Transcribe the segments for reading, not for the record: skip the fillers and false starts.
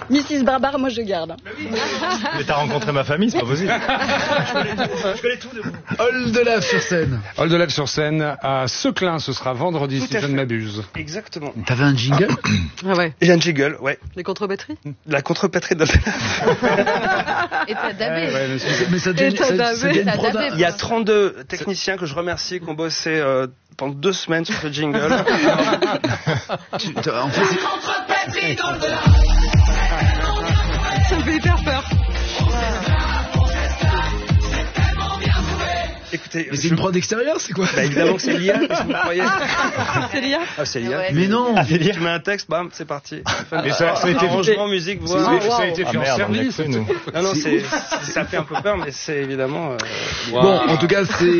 Mrs Barbare, moi je garde. Mais t'as rencontré ma famille, c'est pas possible. Je connais tout de vous. Hall de Lave sur scène. Hall de Lave sur scène à Seclin, ce sera vendredi si je ne m'abuse. Exactement. T'avais un jingle? Ah ouais. J'ai un jiggle, ouais. Les contre-batteries? La contre-batterie de Et t'as dabé. Mais ça devient une prod. Il y a 32 techniciens que je remercie qui ont bossé pendant 2 semaines sur ce jingle. En fait, Ça me fait hyper peur. Écoutez, mais c'est une prod extérieure, c'est quoi? Bah évidemment que c'est l'IA, qu'est-ce que vous croyez? C'est l'IA? Ah, c'est l'IA. Ouais. Mais non. Tu mets un texte, bam, c'est parti. Et ça a été Arrangement, musique, voix. Ça a été fait en service. Non, ça fait un peu peur, mais c'est évidemment... Bon, en tout cas,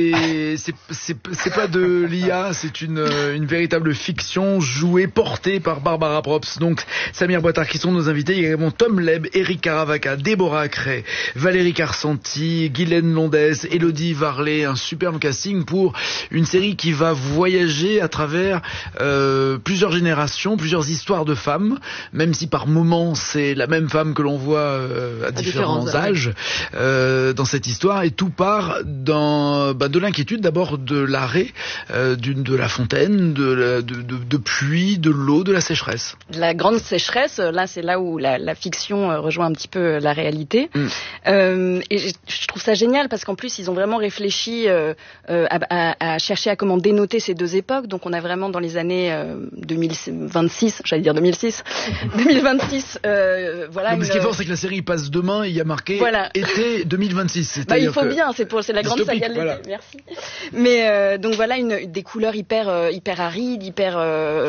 c'est pas de l'IA, c'est une véritable fiction jouée, portée par Barbara Props. Donc, Samir Boitard qui sont nos invités. Il y a également Tom Leb, Eric Caravaca, Déborah Cray, Valérie Carcenti, Guylaine Londès, Élodie Varlet. Un superbe casting pour une série qui va voyager à travers plusieurs générations, plusieurs histoires de femmes, même si par moments c'est la même femme que l'on voit à différents âges dans cette histoire, et tout part de l'inquiétude d'abord de l'arrêt de la fontaine, de pluie, de l'eau, de la sécheresse. La grande sécheresse, là c'est là où la fiction rejoint un petit peu la réalité. Et je trouve ça génial parce qu'en plus ils ont vraiment réfléchi à chercher à comment dénoter ces deux époques. Donc on a vraiment dans les années 2026, j'allais dire 2006, 2026, voilà. Non, mais ce qui est fort, c'est que la série passe demain, il y a marqué été 2026. Il faut bien, c'est la grande saga de l'été. Voilà. Merci. Mais donc voilà des couleurs hyper arides, hyper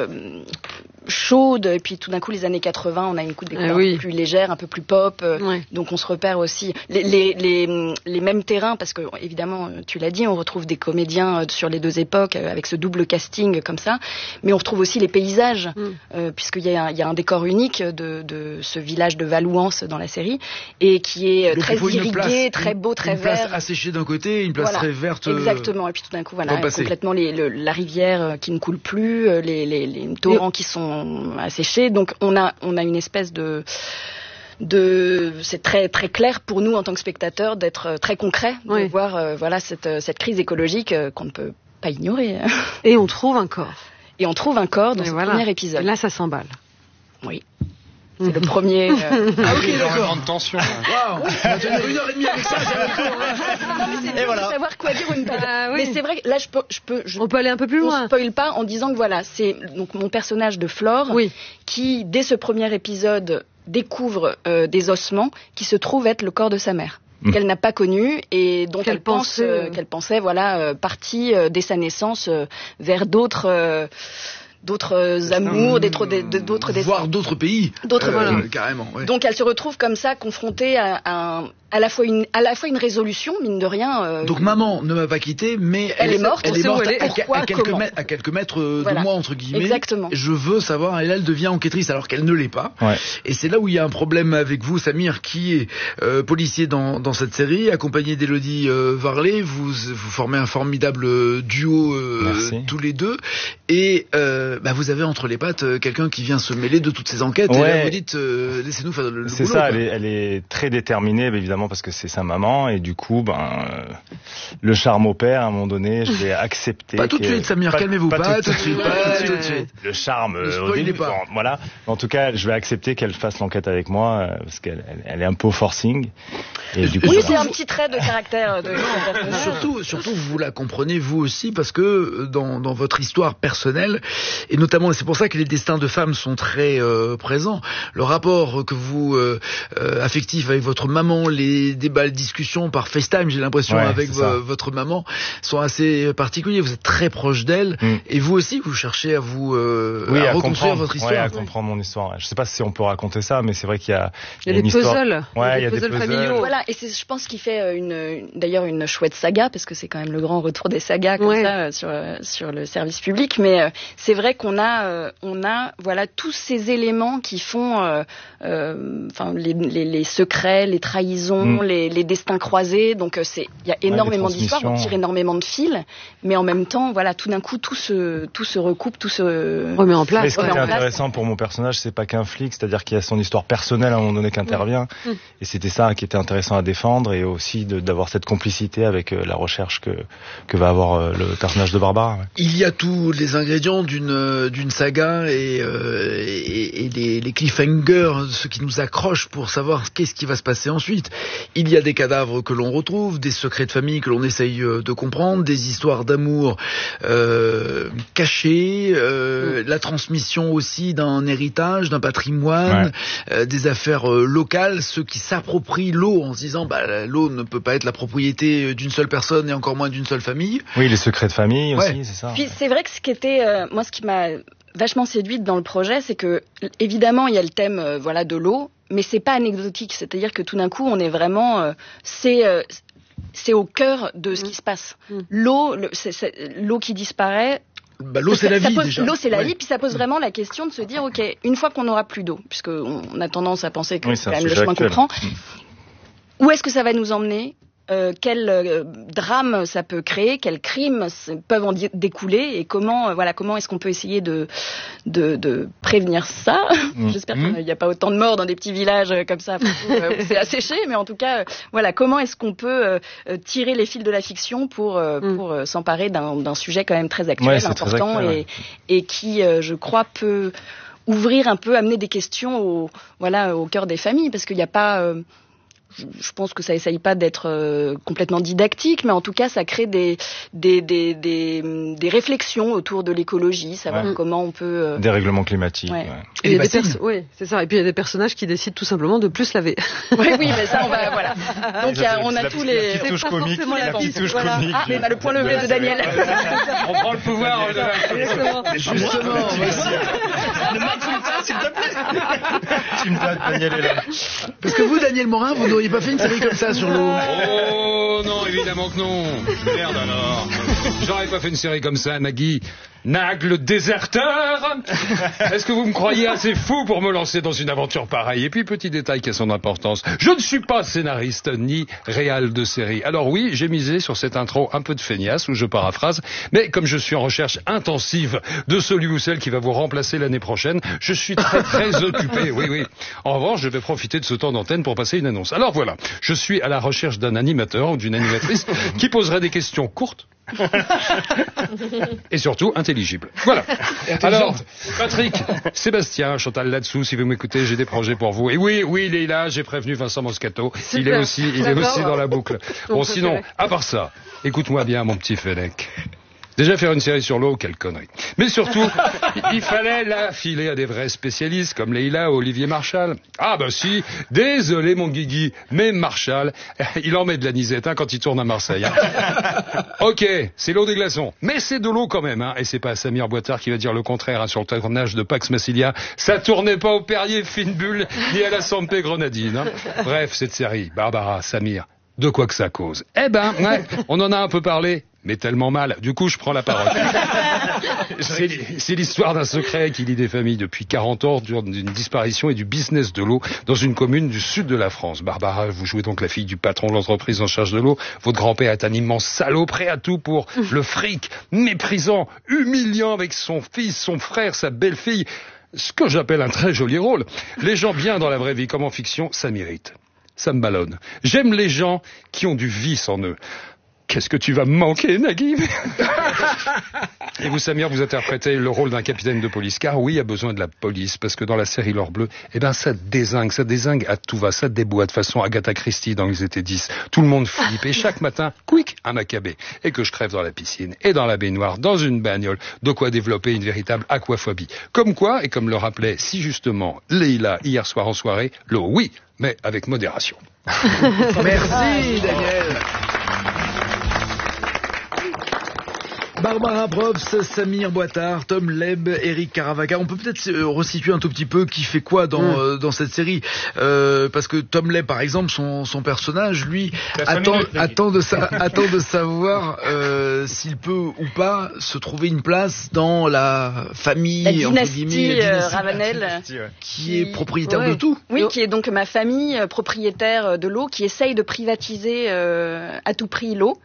chaude, et puis tout d'un coup les années 80 on a une coupe des couleurs un peu plus légère, un peu plus pop, donc on se repère aussi les mêmes terrains, parce que évidemment tu l'as dit, on retrouve des comédiens sur les deux époques avec ce double casting comme ça, mais on retrouve aussi les paysages, puisqu'il y a un décor unique de ce village de Valouance dans la série, et qui est donc très irrigué, très beau, très vert. Une place asséchée d'un côté, une place très verte. Exactement, et puis tout d'un coup complètement la rivière qui ne coule plus, les torrents qui sont asséchés, donc on a une espèce de c'est très très clair pour nous en tant que spectateurs d'être très concret, de voir cette crise écologique qu'on ne peut pas ignorer. Et on trouve un corps. dans ce premier épisode. Et là ça s'emballe. Oui. C'est le premier. Ah ok, d'accord. De tension. Waouh. On va tenir 1h30 avec ça. Et voilà. Savoir quoi dire une page. Mais c'est vrai que là, on peut aller un peu plus loin. On spoil pas en disant que voilà, c'est donc mon personnage de Flore qui, dès ce premier épisode, découvre des ossements qui se trouvent être le corps de sa mère. Qu'elle n'a pas connu et dont qu'elle pensait partie dès sa naissance vers d'autres amours, d'autres destins. Voire d'autres pays. Carrément. Ouais. Donc elle se retrouve comme ça, confrontée à la fois une résolution, mine de rien. Donc maman ne m'a pas quitté, mais elle est morte. À quelques mètres de moi, entre guillemets. Exactement. Je veux savoir, et là elle devient enquêtrice alors qu'elle ne l'est pas. Ouais. Et c'est là où il y a un problème avec vous, Samir, qui est policier dans cette série, accompagné d'Élodie Varlet. Vous formez un formidable duo tous les deux. Et vous avez entre les pattes quelqu'un qui vient se mêler de toutes ces enquêtes. Et là vous dites, laissez-nous faire le boulot. C'est ça, elle est très déterminée, évidemment, parce que c'est sa maman, et du coup, le charme opère, à un moment donné, je vais accepter. Pas tout de suite, Samir, calmez-vous, pas tout de suite. Le charme, au début, voilà. En tout cas, je vais accepter qu'elle fasse l'enquête avec moi, parce qu'elle est un peu au forcing. Et du coup, c'est un petit trait de caractère de surtout, vous la comprenez, vous aussi, parce que dans votre histoire personnelle, et notamment, c'est pour ça que les destins de femmes sont très présents, le rapport que vous affectif avec votre maman, les débats, les discussions par FaceTime, j'ai l'impression, avec votre maman, sont assez particuliers. Vous êtes très proche d'elle, et vous aussi, vous cherchez à à reconstruire votre histoire. Oui, à comprendre mon histoire. Je sais pas si on peut raconter ça, mais c'est vrai qu'il y a des puzzles. Il y a des puzzles familiaux. Voilà, et c'est, je pense, qu'il fait d'ailleurs une chouette saga, parce que c'est quand même le grand retour des sagas comme ça sur le service public. Mais c'est vrai vrai qu'on a voilà tous ces éléments qui font les secrets, les trahisons, les destins croisés. Donc il y a énormément d'histoires, on tire énormément de fils, mais en même temps, voilà, tout d'un coup, tout se recoupe, tout se remet en place. Mais ce qui est intéressant pour mon personnage, c'est pas qu'un flic, c'est-à-dire qu'il y a son histoire personnelle à un moment donné qui intervient, et c'était ça qui était intéressant à défendre, et aussi d'avoir cette complicité avec la recherche que va avoir le personnage de Barbara. Ouais. Il y a tous les ingrédients d'une saga et les cliffhangers, ce qui nous accroche pour savoir qu'est-ce qui va se passer ensuite. Il y a des cadavres que l'on retrouve, des secrets de famille que l'on essaye de comprendre, des histoires d'amour cachées, la transmission aussi d'un héritage, d'un patrimoine, des affaires locales, ceux qui s'approprient l'eau en se disant l'eau ne peut pas être la propriété d'une seule personne et encore moins d'une seule famille. Oui, les secrets de famille aussi, c'est ça. Puis c'est vrai que ce qui m'a vachement séduite dans le projet, c'est que évidemment il y a le thème de l'eau, mais c'est pas anecdotique, c'est-à-dire que tout d'un coup on est vraiment c'est au cœur de ce qui se passe. L'eau qui disparaît. L'eau c'est la vie déjà. L'eau c'est la vie, puis ça pose vraiment la question de se dire ok, une fois qu'on n'aura plus d'eau, puisque on a tendance à penser que c'est quand même le chemin qu'on prend, où est-ce que ça va nous emmener? Quel drame ça peut créer, quels crimes peuvent en découler, et comment est-ce qu'on peut essayer de prévenir ça. J'espère qu'il n'y a pas autant de morts dans des petits villages comme ça où c'est asséché, mais en tout cas comment est-ce qu'on peut tirer les fils de la fiction pour s'emparer d'un sujet quand même très actuel, important, très actuel, et qui je crois peut ouvrir un peu, amener des questions au cœur des familles, parce qu'il n'y a pas je pense que ça essaye pas d'être complètement didactique, mais en tout cas ça crée des réflexions autour de l'écologie, savoir comment on peut des règlements climatiques. Et il y a c'est ça. Et puis il y a des personnages qui décident tout simplement de plus laver. Oui, mais ça on va Donc on a tous les la petite touche comique, comique. Ah, mais le point levé de Daniel. On prend le pouvoir. Justement. Ne m'insulte pas, s'il te plaît. Tu me donnes, Daniel est là. Parce que vous, Daniel Morin, vous n'auriez pas fait une série comme ça sur l'eau? Oh non, évidemment que non. Merde alors. J'aurais pas fait une série comme ça, Nagui. Nag le déserteur. Est-ce que vous me croyez assez fou pour me lancer dans une aventure pareille? Et puis petit détail qui a son importance, je ne suis pas scénariste ni réal de série. Alors oui, j'ai misé sur cette intro un peu de feignasse où je paraphrase, mais comme je suis en recherche intensive de celui ou celle qui va vous remplacer l'année prochaine, je suis très occupé. Oui. En revanche, je vais profiter de ce temps d'antenne pour passer une annonce. Alors voilà, je suis à la recherche d'un animateur ou d'une animatrice qui poserait des questions courtes et surtout intelligible. Voilà. Alors, Patrick, Sébastien, Chantal là-dessous, si vous m'écoutez, j'ai des projets pour vous. Et oui, il est là, j'ai prévenu Vincent Moscato. Super. Il est aussi dans la boucle. Bon, sinon, à part ça, écoute-moi bien, mon petit Fennec. Déjà faire une série sur l'eau, quelle connerie. Mais surtout, il fallait la filer à des vrais spécialistes comme Leïla ou Olivier Marchal. Ah bah si, désolé mon Guigui, mais Marchal, il en met de l'anisette quand il tourne à Marseille. Ok, c'est l'eau des glaçons, mais c'est de l'eau quand même. Et c'est pas Samir Boitard qui va dire le contraire sur le tournage de Pax Massilia. Ça tournait pas au Perrier Fine Bulle ni à la Sampé Grenadine. Bref, cette série, Barbara, Samir, de quoi que ça cause. On en a un peu parlé. Mais tellement mal. Du coup, je prends la parole. C'est l'histoire d'un secret qui lie des familles depuis 40 ans, d'une disparition et du business de l'eau dans une commune du sud de la France. Barbara, vous jouez donc la fille du patron de l'entreprise en charge de l'eau. Votre grand-père est un immense salaud, prêt à tout pour le fric, méprisant, humiliant avec son fils, son frère, sa belle-fille. Ce que j'appelle un très joli rôle. Les gens bien dans la vraie vie comme en fiction, ça mérite. Ça me ballonne. J'aime les gens qui ont du vice en eux. Qu'est-ce que tu vas me manquer, Nagui? Et vous, Samir, vous interprétez le rôle d'un capitaine de police. Car oui, il y a besoin de la police, parce que dans la série L'Or Bleu, ça dézingue à tout va, ça déboîte, façon Agatha Christie dans Ils étaient 10. Tout le monde flippe, et chaque matin, quick, un macabé. Et que je crève dans la piscine, et dans la baignoire, dans une bagnole, de quoi développer une véritable aquaphobie. Comme quoi, et comme le rappelait si justement Leïla hier soir en soirée, l'eau, oui, mais avec modération. Merci, Daniel. Barbara Probst, Samir Boitard, Tom Leb, Eric Caravaca. On peut peut-être resituer un tout petit peu qui fait quoi dans cette série, parce que Tom Leb, par exemple, son personnage, lui, attend de savoir s'il peut ou pas se trouver une place dans la famille, la dynastie Ravenel, qui est propriétaire de tout. Oui, qui est donc ma famille propriétaire de l'eau, qui essaye de privatiser à tout prix l'eau.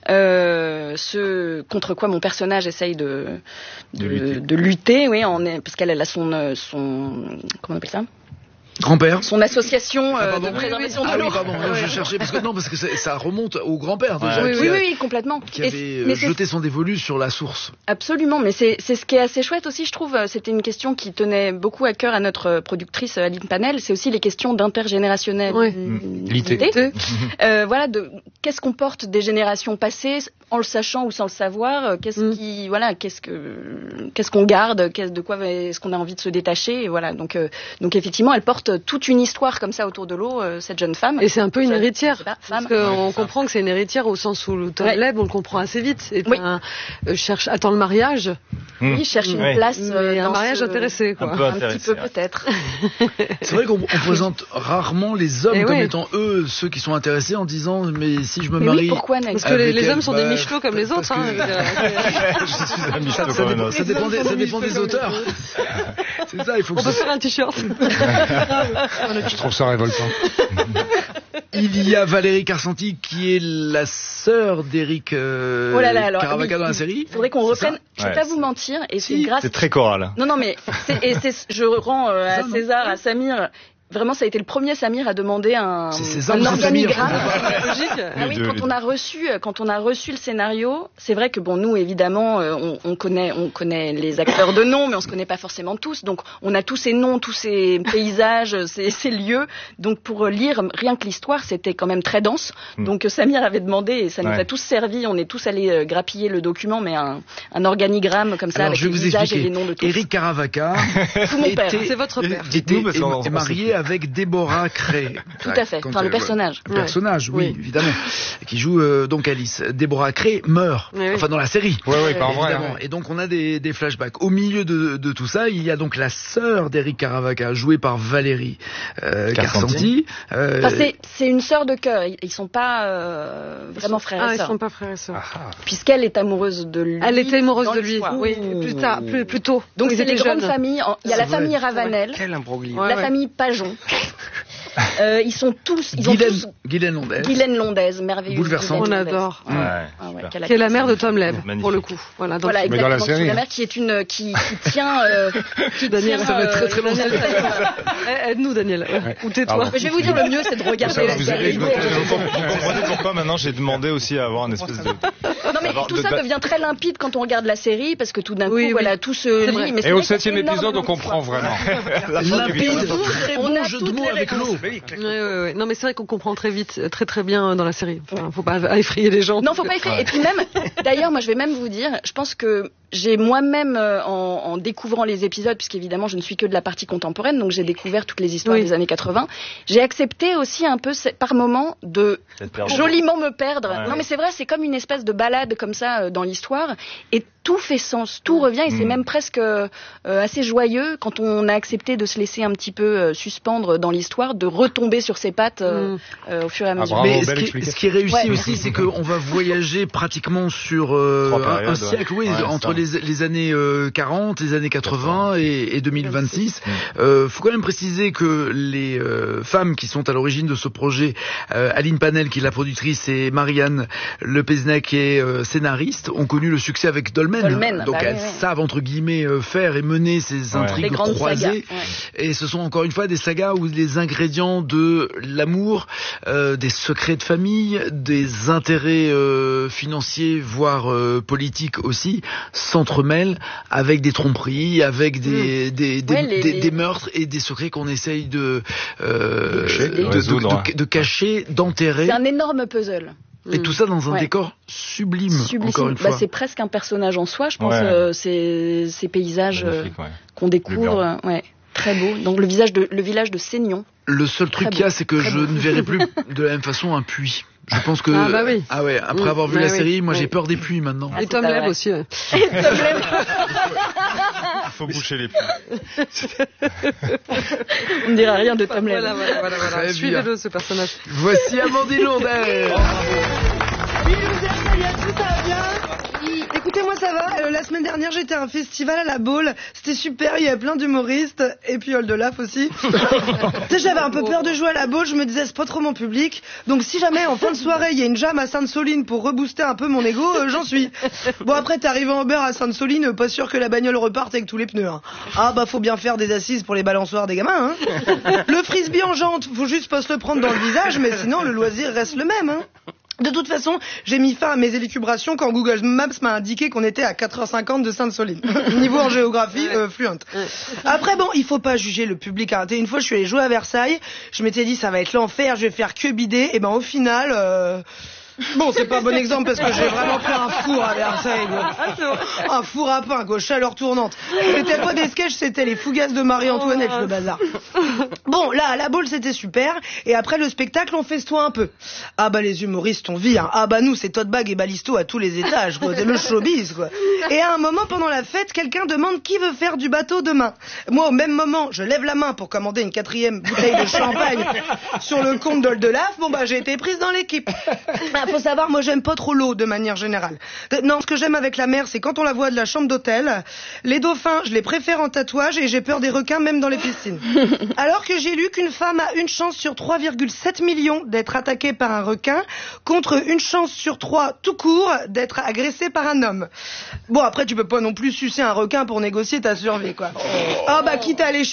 Ce contre quoi mon personnage essaye de lutter, oui, parce qu'elle a son comment on appelle ça, grand-père, son association de préservation de l'eau. Oui, pardon, je cherchais parce que ça remonte au grand-père déjà. Oui, complètement. Qui avait jeté son dévolu sur la source. Absolument, mais c'est ce qui est assez chouette aussi, je trouve. C'était une question qui tenait beaucoup à cœur à notre productrice Aline Panel. C'est aussi les questions d'intergénérationnalité. Voilà, qu'est-ce qu'on porte des générations passées, en le sachant ou sans le savoir. Qu'est-ce qu'on garde, de quoi est-ce qu'on a envie de se détacher. Et voilà, donc effectivement, elle porte toute une histoire comme ça autour de l'eau, cette jeune femme. Et c'est un peu une héritière, parce qu'on comprend que c'est une héritière au sens où le Tom Leb, on le comprend assez vite. Et attend le mariage. Oui, cherche une place. Un mariage intéressé, quoi. Un petit peu peut-être. C'est vrai qu'on présente rarement les hommes comme étant eux ceux qui sont intéressés, en disant mais si je me marie. Pourquoi parce que les hommes sont des michetots comme les autres. Ça dépend des auteurs. C'est ça, il faut. On peut faire un t-shirt. Je trouve ça révoltant. Il y a Valérie Carcenti qui est la sœur d'Eric Caravaca dans la série. Il faudrait qu'on reprenne. Je vais pas vous mentir, et c'est grâce. C'est très choral. Non, mais je rends à César, à Samir. Vraiment, ça a été le premier Samir à demander un organigramme. Quand on a reçu le scénario, c'est vrai que nous évidemment, on connaît les acteurs de nom, mais on se connaît pas forcément tous. Donc, on a tous ces noms, tous ces paysages, ces lieux. Donc, pour lire rien que l'histoire, c'était quand même très dense. Donc, Samir avait demandé, et ça nous a tous servi. On est tous allés grappiller le document, mais un organigramme comme ça. Alors, avec les visages et les noms de tous. Eric Caravaca c'est votre père. Était marié avec Déborah Cray. Tout à fait, le personnage. Le personnage, oui, évidemment. Qui joue donc Alice. Déborah Cray meurt, enfin dans la série. Oui, pas en vrai. Et donc on a des flashbacks. Au milieu de tout ça, il y a donc la sœur d'Eric Caravaca, jouée par Valérie Carcenti. C'est une sœur de cœur. Ils sont pas vraiment frères et sœurs. Ils sont pas frères et sœurs. Puisqu'elle est amoureuse de lui. Elle était amoureuse de lui. Oui, plus tôt. Donc c'est les grandes familles. Il y a la famille Ravenel, la famille Pajon. Ils ont tous. Guylaine Londaise. Guylaine Londaise, merveilleuse. Bouleversante. On adore. Qui est la mère de Tom Leb, pour le coup. Voilà, exactement. Dans la série. La mère qui tient. Daniel, ça va être très long. Aide-nous, Daniel. Ou tais-toi. Je vais vous dire, le mieux, c'est de regarder la série. Vous comprenez pourquoi maintenant j'ai demandé aussi à avoir une espèce de. Non, mais tout ça devient très limpide quand on regarde la série, parce que tout d'un coup, tout se lit. Et au 7e épisode, on comprend vraiment. Limpide, très bon jeu de mots avec l'eau. Oui. Non, mais c'est vrai qu'on comprend très vite, très bien dans la série. Enfin, faut pas effrayer les gens. Non, faut pas effrayer. Et puis même, d'ailleurs, moi, je vais même vous dire, je pense que j'ai moi-même, en découvrant les épisodes, puisqu'évidemment, je ne suis que de la partie contemporaine, donc j'ai découvert toutes les histoires des années 80, j'ai accepté aussi un peu, par moment, de joliment me perdre. Ouais, non, mais c'est vrai, c'est comme une espèce de balade comme ça dans l'histoire, et tout fait sens, tout revient, et c'est même presque assez joyeux quand on a accepté de se laisser un petit peu suspendre dans l'histoire, de retomber sur ses pattes au fur et à mesure. Bravo, mais ce qui est réussi aussi, c'est qu'on va voyager pratiquement sur un siècle, entre les années 40, les années 80 et 2026. Faut quand même préciser que les femmes qui sont à l'origine de ce projet, Aline Panel qui est la productrice et Marianne Lepesnec qui est scénariste, ont connu le succès avec Dolmen. Donc elles savent entre guillemets faire et mener ces intrigues croisées. Et ce sont encore une fois des sagas où les ingrédients de l'amour, des secrets de famille, des intérêts financiers voire politiques aussi s'entremêlent avec des tromperies, avec des meurtres et des secrets qu'on essaye de cacher, d'enterrer. C'est un énorme puzzle. Et tout ça dans un décor sublime. Encore une fois. C'est presque un personnage en soi, je pense. Ces paysages qu'on découvre, très beau. Donc le village de Seignon. Le seul truc qu'il y a, c'est que je ne verrai plus de la même façon un puits. Je pense que après avoir vu la série, moi j'ai peur des pluies maintenant. Et Tom Leb aussi. Ouais. Il faut boucher les pluies. On ne dira rien de Tom Leb. Voilà. Suivez-le, ce personnage. Voici Amandine Lourdel. Écoutez, moi ça va. La semaine dernière, j'étais à un festival à la Baule. C'était super, il y avait plein d'humoristes. Et puis Oldelaf aussi. Tu sais, j'avais un peu peur de jouer à la Baule. Je me disais, c'est pas trop mon public. Donc si jamais, en fin de soirée, il y a une jam à Sainte-Soline pour rebooster un peu mon ego, j'en suis. Bon, après, t'es arrivé en Uber à Sainte-Soline, pas sûr que la bagnole reparte avec tous les pneus. Hein. Ah bah, faut bien faire des assises pour les balançoires des gamins. Hein. Le frisbee en jante, faut juste pas se le prendre dans le visage, mais sinon, le loisir reste le même. Hein. De toute façon, j'ai mis fin à mes élucubrations quand Google Maps m'a indiqué qu'on était à 4h50 de Sainte-Soline. Niveau en géographie, fluent. Après, bon, il faut pas juger le public. Hein. Une fois, je suis allée jouer à Versailles. Je m'étais dit, ça va être l'enfer, je vais faire que bider. Et ben, au final... Bon, c'est pas un bon exemple parce que j'ai vraiment fait un four à Versailles. Un four à pain, quoi, chaleur tournante. C'était pas des sketchs, c'était les fougasses de Marie-Antoinette, le bazar. Bon, là, à la Baule, c'était super. Et après le spectacle, on festoie un peu. Ah bah, les humoristes, on vit, hein. Ah bah, nous, c'est Todd Bag et Balisto à tous les étages, quoi. C'est le showbiz, quoi. Et à un moment, pendant la fête, quelqu'un demande qui veut faire du bateau demain. Moi, au même moment, je lève la main pour commander une 4e bouteille de champagne sur le compte d'Oldelaf. Bon bah, j'ai été prise dans l'équipe. Faut savoir, moi j'aime pas trop l'eau de manière générale. Non, ce que j'aime avec la mer, c'est quand on la voit de la chambre d'hôtel. Les dauphins, je les préfère en tatouage et j'ai peur des requins même dans les piscines. Alors que j'ai lu qu'une femme a une chance sur 3,7 millions d'être attaquée par un requin contre une chance sur 3 tout court d'être agressée par un homme. Bon, après tu peux pas non plus sucer un requin pour négocier ta survie, quoi. Ah bah quitte à aller